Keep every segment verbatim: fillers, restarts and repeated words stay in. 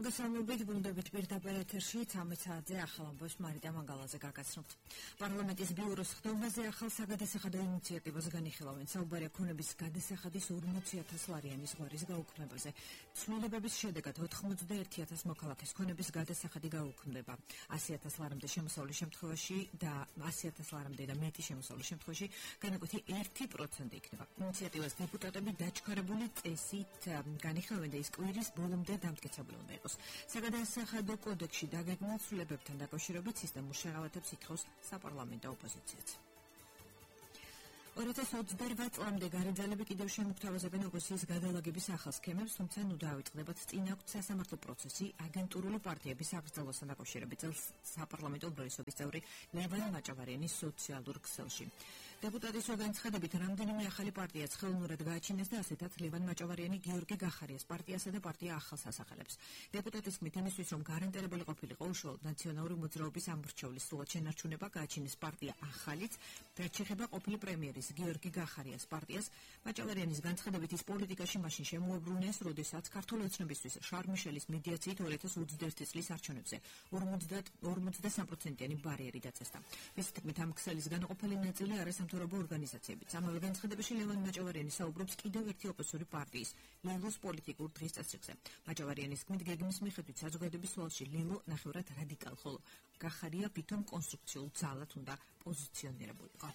მოგესალმებით, გუნდებით პირდაპირ ეთერში ცამეტ საათზე ახალ ამბავს მარიტა მანგალაძე გაგაცნობთ. პარლამენტის ბიუროს ხდომაზე ახალ საგადასახადო ინიციატივას განიხილავენ. საუბარია ქონების გადასახადის ორმოცი ათას ლარიანის ზღვარის გაუქმებაზე. ცვლილებების შედეგად ოთხმოცდაერთი ათას მოქალაქეს ქონების გადასახადი გაუქმდება. ასი ათას ლარამდე შემოსავლის შემთხვევაში და ასი ათას ლარამდე და მეტი შემოსავლის შემთხვევაში განაკვეთი ერთი პროცენტი იქნება. ინიციატივას დეპუტატები დაჩქარებული წესით განიხილავენ და ის კვირის ბოლომდე დამტკიცებული უნდა იყოს. საგადასახადო კოდექსში დაგეგმილ ცვლილებებთან დაკავშირებით სისტემურ შეღავათებს ითხოვს საპარლამენტო ოპოზიციაც. ორი ათას ოცდაორ წლამდე გარეგრძელები კიდევ შემოგთავაზებენ ოპოზიციის გადალაგების ახალ სქემებს, თუმცა ნუ დაავიწყდებათ წინ აქვთ სასამართლო პროცესი აგენტურული პარტიების აღრძელვასთან დაკავშირებით. წელს საპარლამენტო უმრავლესობის წევრი ლევან მაჭავარიანის სოციალურ ქსელში. დეპუტატის განცხადებით რამდენიმე ახალი პარტიაც ხელოვნურად გააჩინეს და ასეთაც ლევან მაჭავარიანი გიორგი გახარიას პარტიასა და პარტია ახალს ასახელებს. დეპუტატის თქმით იმისთვის, რომ გარანტირებული ყოფილიყო უშუალოდ ნაციონალური მოძრაობის ამორჩევლის სრულად შენარჩუნება, გააჩინეს პარტია ახალიც, რაც შეეხება ყოფილი პრემიერის გიორგი გახარიას პარტიას. მაჭავარიანის განცხადებით ის პოლიტიკაში მაშინ შემოუბრუნეს, როდესაც ქართული ოცნებისთვის შარლ მიშელის მედიაციით ორი ათას ოცდაერთი წლის არჩევნებზე ორმოცდასამ პროცენტიანი ბარიერი დაწესდა. მისი თქმით, ამ ქსელის განუყოფელი ნაწილი არასამთავრობო ორგანიზაციებიც. ამავე განცხადებაში ლევან მაჭავარიანი საუბრობს კიდევ ერთი ოპოზიციური პარტიის ლილოს პოლიტიკურ დღესწესრიგზე. მაჭავარიანის თქმით, გეგმის მიხედვით საზოგადოების სვალში ლილო ნახევრად რადიკალ, ხოლო გახარია ვითომ კონსტრუქციულ ძალად უნდა პოზიციონირებულიყო.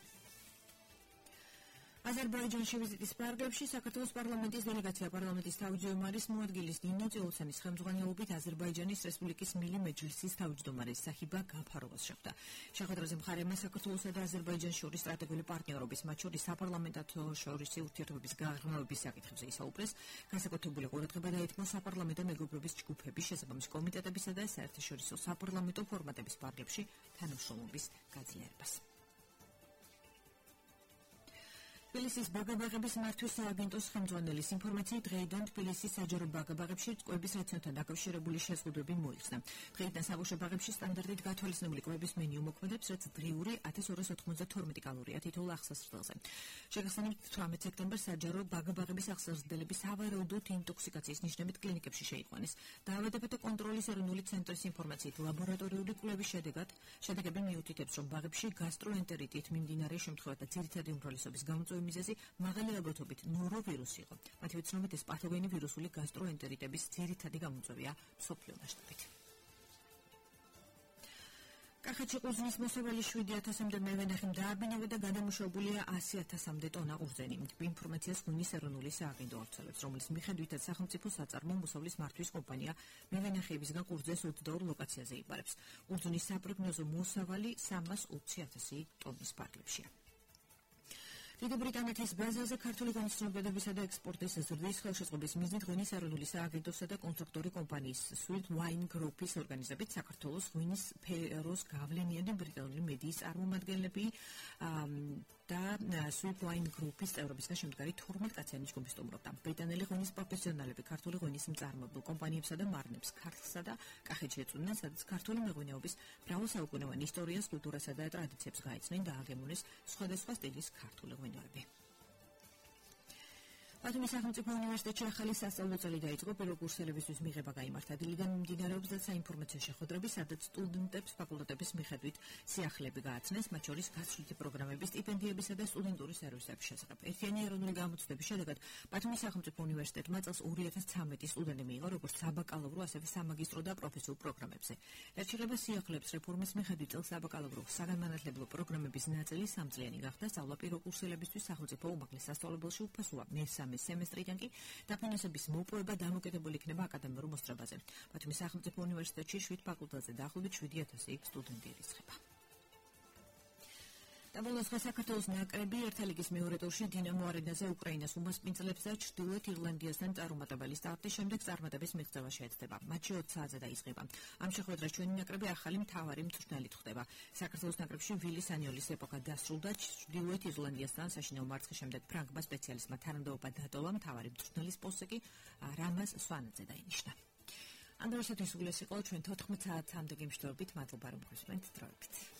აზერბაიჯანში ვიზიტის პარაგრაფში საქართველოს პარლამენტის დელეგაცია პარლამენტის თავმჯდომარის მოადგილის ნინო წილოცანის ხელმძღვანელობით აზერბაიჯანის რესპუბლიკის მილი მეჯლისის თავმჯდომარის საჰიბა გაფაროვას შეხვდა. შეხვედრაზე მხარეებმა საქართველოსა და აზერბაიჯანს შორის სტრატეგიული პარტნიორობის, მათ შორის საპარლამენტო შორისი ურთიერთობების გაღრმავების საკითხებზე ისაუბრეს. განსაკუთრებული ყურადღება დაეთმო საპარლამენტო მეგობრობის ჯგუფების, შესაბამის კომიტეტებისა და საერთაშორისო საპარლამენტო ფორმატების პარაგრაფში თანამშრომლობის გაძლიერებას. თბილისის ბაგაბაღების მართვის სააგენტოს ხელმძღვანელის ინფორმაციით დღეიდან თბილისის საჯარო ბაგაბაღებში წყობის რაციონთან დაკავშირებული შეზღუდვები მოიხსნა. დღეიდან საბავშვო ბაღებში სტანდარტით გათვალისწინებული კვების მენიუ მოქმედებს, რაც დღიური ათას ორას ოთხმოცდათორმეტი კალორია თითოეულ აღსასრდელზე. შეგახსენებთ, თვრამეტ სექტემბერს საჯარო ბაგაბაღების აღსასრდელების სავარაუდოდ ინტოქსიკაციის ნიშნებით კლინიკებში შეიყვანეს. დაავადებათა კონტროლის ეროვნული ცენტრის ინფორმაციით ლაბორატორიული კვლევის შედეგად შედეგები მიუთითებს, რომ ბაღებში გასტროენტერიტით მიმდინარე შემთხვევათა ძირითადი უმრავლესობის გამოწვევის მიზეზი მაღალი ალბათობით ნოროვირუსი იყო. მათი უცნობით ეს პათოგენი ვირუსული გასტროენტერიტების ძირითადი გამოწვევია მსოფლიო მასშტაბით. კახეთში ყურძნის მოსავალი შვიდი ათასამდე მევენახემ დააბინავა და გადამუშავებულია ასი ათასამდე ტონა ყურძენი. ინფორმაციას ღვინის ეროვნული სააგენტო ავრცელებს, რომლის მიხედვითაც სახელმწიფო საწარმო მოსავლის მართვის კომპანია მევენახეებისგან ყურძენს ოცდაორ ლოკაციაზე იპარებს. ყურძნის საპროგნოზო მოსავალი სამას ოცი ათასი ტონის ფარგლებშია. დიდი ბრიტანეთის ბაზაზე ქართული განცნობებისა და ექსპორტის ზრდის ხელშეწყობის მიზნით ღვინის ეროვნული სააგენტოსა და კონსტრუქტორი კომპანიის Sweet Wine Group-ის ორგანიზებით საქართველოს ღვინის სფეროს გავლენიანი ბრიტანული მედიის წარმომადგენლები და Sweet Wine Group-ის წევრებისგან შემდგარი თორმეტ კაციანი ჯგუფი სტუმრობდა. ბრიტანელი ღვინის პროფესიონალები ქართული ღვინის მწარმოებელ კომპანიებსა და მარნებს ქართლსა და კახეთში ეწვდნენ, სადაც ქართული მეღვინეობის მრავალსაუკუნოვანი ისტორიას, კულტურასა და ტრადიციებს გაეცნენ და აგემონეს სხვადასხვა სტილის ქართული ღვინი. ბათუმის სახელმწიფო უნივერსიტეტში ახალი სასწავლო წელი დაიწყო. პირველ კურსელებისთვის მიღება გაიმართა. დილიდან მიმდინარეობს და საინფორმაციო შეხვედრები, სადაც სტუდენტებს ფაკულტეტების მიხედვით სიახლეები გააცნეს, მათ შორის გასვლითი პროგრამების, სტიპენდიებისა და სტუდენტური სერვისების შესახებ. ერთიანი ეროვნული გამოცდების შედეგად ბათუმის სახელმწიფო უნივერსიტეტმა წელს ორი ათას ცამეტი სტუდენტი მიიღო, როგორც საბაკალავრო, ასევე სამაგისტრო და პროფესიულ პროგრამებზე. ერჩილება სიახლეებს რეფორმის მიხედვით წელს საბაკალავრო საგანმანათლებლო პროგრამების ნაწილი სამწლიანი გახდა. სწავლა პირველ კურსელებისთვის სახელმწიფო უმაღლეს სასწავლებელში უფასოა. მესამე სემესტრიდან კი დაფინანსების მოპოვება დამოკიდებული იქნება აკადემიურ მოსწრებაზე. ბათუმის სახელმწიფო უნივერსიტეტში შვიდ ფაკულტეტზე დაახლოებით შვიდი ათასი სტუდენტი ირიცხება. Daboloska საქართველოს ნაკრები ერთა ლიგის მეორე ტურში დინამო არენაზე უკრაინას უმასპინძლებს და ჩრდილოეთ ირლანდიასთან წარუმატებელი სტარტის შემდეგ წარმატების მიღწევა შეეცდება. მატჩი ოც საათზე დაიწყება. ამ შეხვედრას ჩვენი ნაკრები ახალი მთავარი მწვრთნელით ხდება. საქართველოს ნაკრებში ვილი სანიოლის ეპოქა დასრულდა. ჩრდილოეთ ირლანდიასთან საშინაო მარცხის შემდეგ ფრანგმა სპეციალისტმა თანამდებობა დატოვა. მთავარი მწვრთნელის პოსტზე კი რამაზ სვანაძე დაინიშნა. ამ დროისათვის უგულეს იყო ჩვენ თოთხმეტ საათამდე გემშვიდობით. მადლობა რომ გვესმენთ. დროებით.